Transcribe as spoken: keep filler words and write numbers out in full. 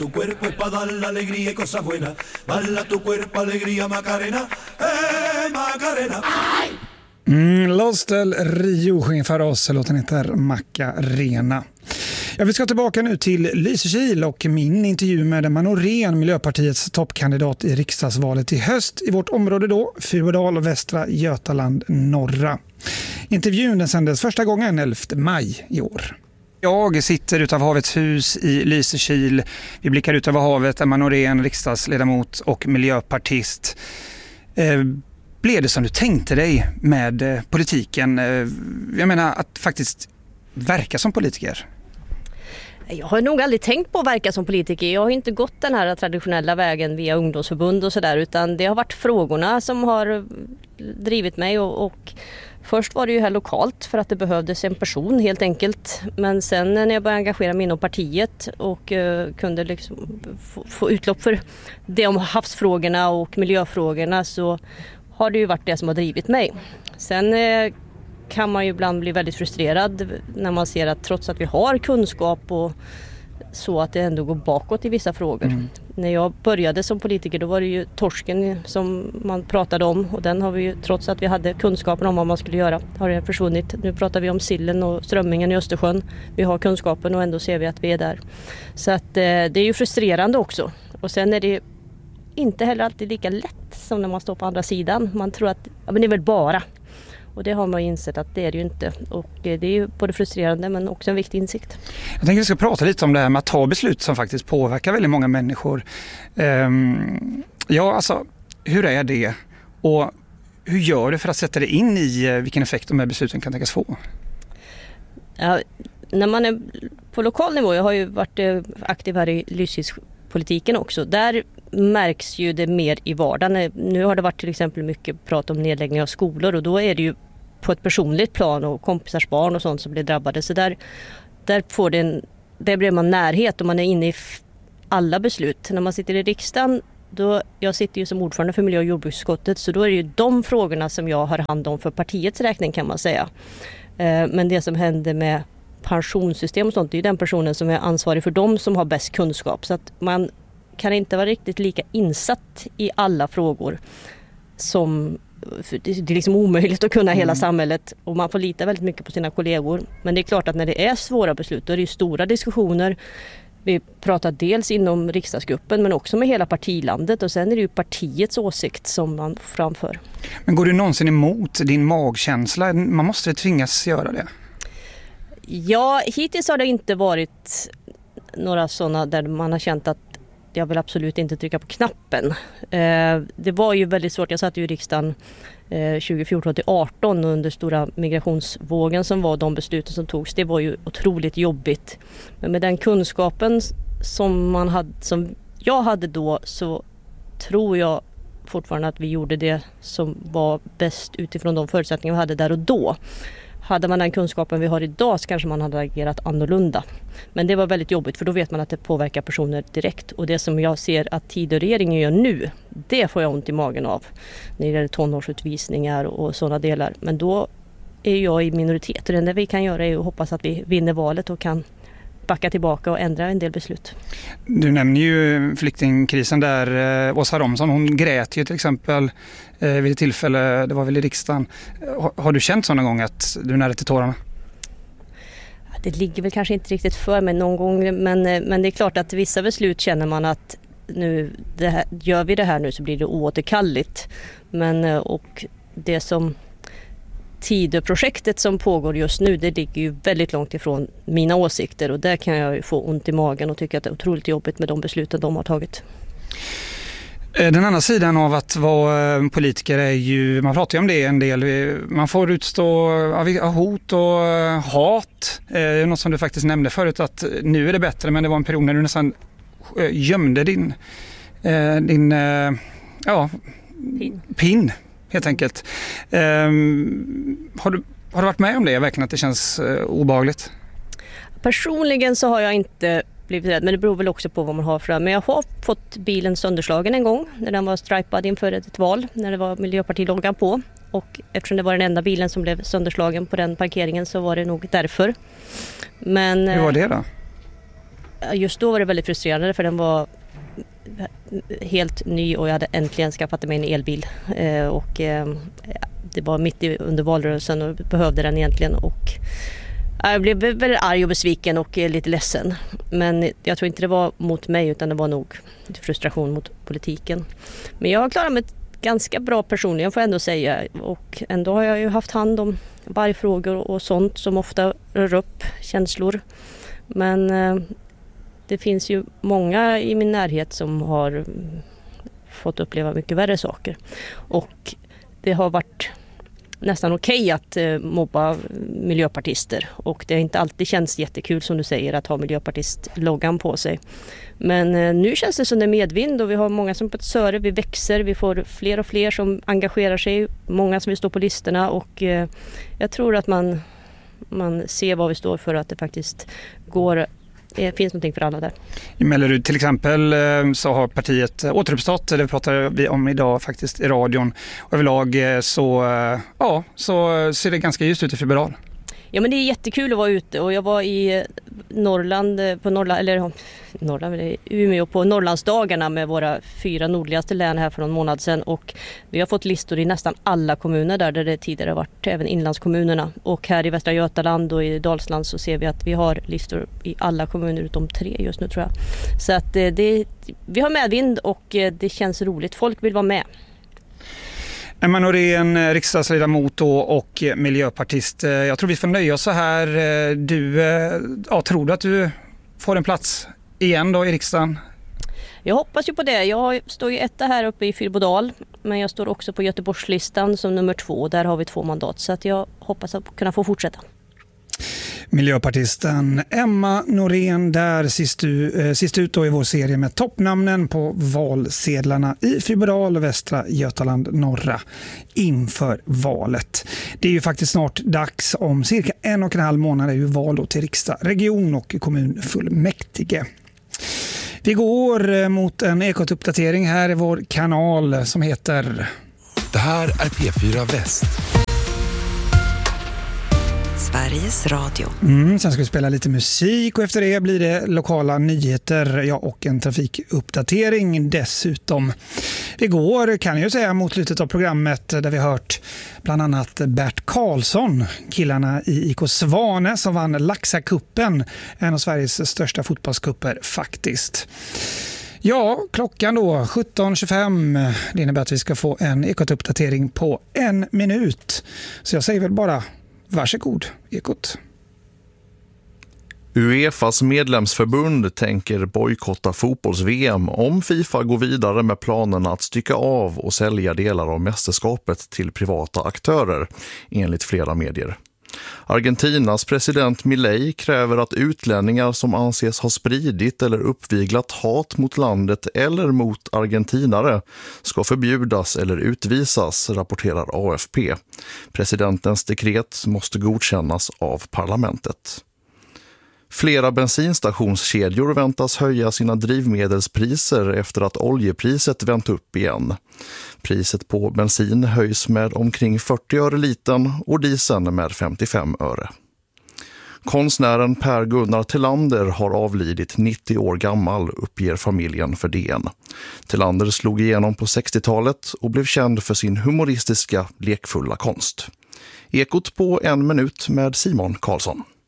Tu cuerpo es para dar la alegría y cosas buenas. Bala tu cuerpo, alegría, Macarena. Eh, Macarena. Mm, Lost del Rio sjunger för oss. Låten heter Macarena. Ja, vi ska tillbaka nu till Lysekil och min intervju med Emma Norén, Miljöpartiets toppkandidat i riksdagsvalet i höst i vårt område då, Furudal och Västra Götaland norra. Intervjun den sändes första gången elfte maj i år. Jag sitter utav Havets hus i Lysekil. Vi blickar ut över havet. Emma Norén, riksdagsledamot och miljöpartist. Eh, blev det som du tänkte dig med eh, politiken? Eh, jag menar att faktiskt verka som politiker. Jag har nog aldrig tänkt på att verka som politiker. Jag har inte gått den här traditionella vägen via ungdomsförbund och sådär, utan det har varit frågorna som har drivit mig och, och först var det ju här lokalt för att det behövdes en person helt enkelt. Men sen när jag började engagera mig inom partiet och uh, kunde liksom få, få utlopp för det om havsfrågorna och miljöfrågorna, så har det ju varit det som har drivit mig. Sen uh, kan man ju ibland bli väldigt frustrerad när man ser att trots att vi har kunskap och så, att det ändå går bakåt i vissa frågor. Mm. När jag började som politiker då var det ju torsken som man pratade om, och den har vi ju, trots att vi hade kunskapen om vad man skulle göra, har det försvunnit. Nu pratar vi om sillen och strömmingen i Östersjön. Vi har kunskapen och ändå ser vi att vi är där. Så att eh, det är ju frustrerande också. Och sen är det inte heller alltid lika lätt som när man står på andra sidan. Man tror att ja, men det är väl bara. Och det har man insett att det är det ju inte. Och det är ju både frustrerande men också en viktig insikt. Jag tänker att vi ska prata lite om det här med att ta beslut som faktiskt påverkar väldigt många människor. Um, ja, alltså, hur är det? Och hur gör du för att sätta dig in i vilken effekt de här besluten kan tänkas få? Ja, när man är på lokal nivå, jag har ju varit aktiv här i Lysekilspolitiken också. Där märks ju det mer i vardagen. Nu har det varit till exempel mycket prat om nedläggning av skolor, och då är det ju på ett personligt plan och kompisars barn och sånt som blir drabbade. Så där, där, får det en, där blir man närhet och man är inne i alla beslut. När man sitter i riksdagen, då, jag sitter ju som ordförande för miljö- och jordbruksutskottet, så då är det ju de frågorna som jag har hand om för partiets räkning, kan man säga. Men det som händer med pensionssystem och sånt, det är ju den personen som är ansvarig för dem som har bäst kunskap. Så att man kan inte vara riktigt lika insatt i alla frågor som det är liksom omöjligt att kunna mm. hela samhället, och man får lita väldigt mycket på sina kollegor. Men det är klart att när det är svåra beslut, då är det ju stora diskussioner. Vi pratar dels inom riksdagsgruppen men också med hela partilandet, och sen är det ju partiets åsikt som man framför. Men går du någonsin emot din magkänsla? Man måste tvingas göra det. Ja, hittills har det inte varit några sådana där man har känt att jag vill absolut inte trycka på knappen. Eh, det var ju väldigt svårt. Jag satt ju i riksdagen eh, tjugo fjorton till arton under stora migrationsvågen som var de besluten som togs. Det var ju otroligt jobbigt. Men med den kunskapen som, man hade, som jag hade då, så tror jag fortfarande att vi gjorde det som var bäst utifrån de förutsättningar vi hade där och då. Hade man den kunskapen vi har idag så kanske man hade agerat annorlunda. Men det var väldigt jobbigt, för då vet man att det påverkar personer direkt. Och det som jag ser att Tidöregeringen gör nu, det får jag ont i magen av. När det gäller tonårsutvisningar och sådana delar. Men då är jag i minoritet. Och det enda vi kan göra är att hoppas att vi vinner valet och kan backa tillbaka och ändra en del beslut. Du nämner ju flyktingkrisen där. Åsa Romson, hon grät ju till exempel eh, vid ett tillfälle, det var väl i riksdagen. Har, har du känt sådana gånger att du är nära till tårarna? Det ligger väl kanske inte riktigt för mig någon gång, men, men det är klart att vissa beslut känner man att nu det här, gör vi det här nu så blir det oåterkalligt. Men och det som Tidöprojektet som pågår just nu, det ligger ju väldigt långt ifrån mina åsikter, och där kan jag ju få ont i magen och tycka att det är otroligt jobbigt med de besluten de har tagit. Den andra sidan av att vara politiker är ju, man pratar ju om det en del, man får utstå hot och hat. Något som du faktiskt nämnde förut, att nu är det bättre, men det var en period när du nästan gömde din, din ja, pin. pin. Helt enkelt. Um, har, du, har du varit med om det? Verkligen att det känns uh, obehagligt? Personligen så har jag inte blivit rädd, men det beror väl också på vad man har för. Men jag har fått bilen sönderslagen en gång när den var stripad inför ett val, när det var Miljöpartiloggan på. Och eftersom det var den enda bilen som blev sönderslagen på den parkeringen så var det nog därför. Men, hur var det då? just då var det väldigt frustrerande för den var helt ny och jag hade äntligen skaffat mig en elbil. Eh, och eh, det var mitt i, under valrörelsen och behövde den egentligen. Och jag blev väldigt arg och besviken och lite ledsen. Men jag tror inte det var mot mig utan det var nog frustration mot politiken. Men jag har klarat mig ganska bra personligen får jag ändå säga. Och ändå har jag ju haft hand om vargfrågor och sånt som ofta rör upp känslor. Men eh, det finns ju många i min närhet som har fått uppleva mycket värre saker. Och det har varit nästan okej att eh, mobba miljöpartister. Och det har inte alltid känts jättekul som du säger att ha miljöpartist-loggan på sig. Men eh, nu känns det som det är medvind och vi har många som på ett söre, vi växer, vi får fler och fler som engagerar sig. Många som vill stå på listorna och eh, jag tror att man, man ser vad vi står för, att det faktiskt går. Det finns någonting för alla där. I Mellerud till exempel så har partiet återuppstått, det pratar vi om idag faktiskt i radion. Och överlag så, ja, så ser det ganska ljust ut i Fyrbodal. Ja, men det är jättekul att vara ute och jag var i Norrland, på Norrland, eller Norrland, eller Umeå på Norrlandsdagarna med våra fyra nordligaste län här för någon månad sedan och vi har fått listor i nästan alla kommuner där, där det tidigare har varit även inlandskommunerna och här i Västra Götaland och i Dalsland så ser vi att vi har listor i alla kommuner utom tre just nu tror jag. Så att det, vi har medvind och det känns roligt, folk vill vara med. Emma Norén, riksdagsledamot och miljöpartist. Jag tror vi får nöja oss så här. Du, ja, tror du att du får en plats igen då i riksdagen? Jag hoppas ju på det. Jag står ju etta här uppe i Fyrbodal, men jag står också på Göteborgslistan som nummer två. Där har vi två mandat så att jag hoppas att kunna få fortsätta. Miljöpartisten Emma Norén där sist, uh, sist ut då i vår serie med toppnamnen på valsedlarna i Fyrbodal och Västra Götaland norra inför valet. Det är ju faktiskt snart dags, om cirka en och en halv månad är ju val då till riksdag, region och kommunfullmäktige. Vi går mot en Ekot-uppdatering här i vår kanal som heter... Det här är P fyra Väst. Sveriges Radio. Mm, sen ska vi spela lite musik och efter det blir det lokala nyheter ja, och en trafikuppdatering dessutom. Vi går kan jag säga mot slutet av programmet där vi hört bland annat Bert Karlsson, killarna i I K Svane som vann Laxacupen, en av Sveriges största fotbollscuper faktiskt. Ja, klockan då sjutton tjugofem. Det innebär att vi ska få en Ekot-uppdatering på en minut. Så jag säger väl bara varsågod, Ekot. UEFAs medlemsförbund tänker bojkotta fotbolls-V M om FIFA går vidare med planerna att stycka av och sälja delar av mästerskapet till privata aktörer, enligt flera medier. Argentinas president Milei kräver att utlänningar som anses ha spridit eller uppviglat hat mot landet eller mot argentinare ska förbjudas eller utvisas, rapporterar A F P. Presidentens dekret måste godkännas av parlamentet. Flera bensinstationskedjor väntas höja sina drivmedelspriser efter att oljepriset vänt upp igen. Priset på bensin höjs med omkring fyrtio öre liten och dieseln med femtiofem öre. Konstnären Per Gunnar Tillander har avlidit nittio år gammal, uppger familjen för D N. Tillander slog igenom på sextiotalet och blev känd för sin humoristiska, lekfulla konst. Ekot på en minut med Simon Karlsson.